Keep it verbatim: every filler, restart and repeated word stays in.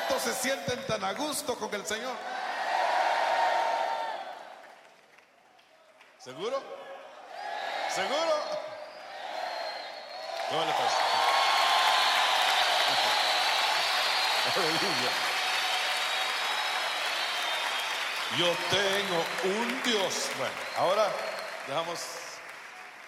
¿Cuántos se sienten tan a gusto con el Señor? ¿Seguro? ¿Seguro? ¿Cómo le pasa? Aleluya. Yo tengo un Dios. Bueno, ahora dejamos